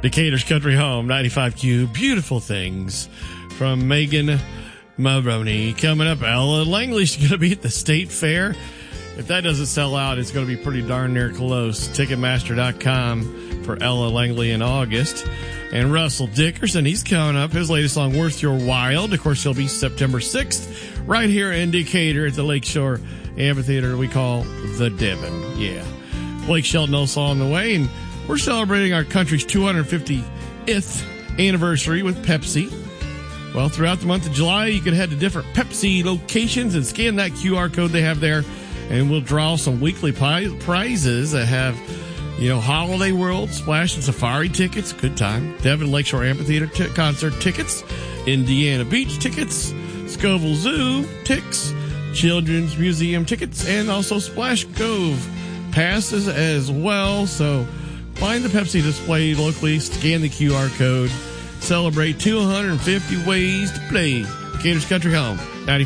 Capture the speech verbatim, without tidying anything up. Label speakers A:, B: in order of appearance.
A: Decatur's Country Home, ninety-five Q. Beautiful things from Megan Maroney. Coming up, Ella Langley's going to be at the State Fair. If that doesn't sell out, it's going to be pretty darn near close. Ticketmaster dot com for Ella Langley in August. And Russell Dickerson, he's coming up. His latest song, Worth Your While. Of course, he'll be September sixth right here in Decatur at the Lakeshore Amphitheater we call the Devon. Yeah. Blake Shelton also on the way, and we're celebrating our country's two hundred fiftieth anniversary with Pepsi. Well, throughout the month of July, you can head to different Pepsi locations and scan that Q R code they have there, and we'll draw some weekly pi- prizes that have, you know, Holiday World, Splash and Safari tickets, good time, Devon Lakeshore Amphitheater t- concert tickets, Indiana Beach tickets, Scoville Zoo tickets, Children's Museum tickets, and also Splash Cove passes as well. So find the Pepsi display locally, scan the Q R code, celebrate two hundred fifty ways to play. Decatur's Country Home.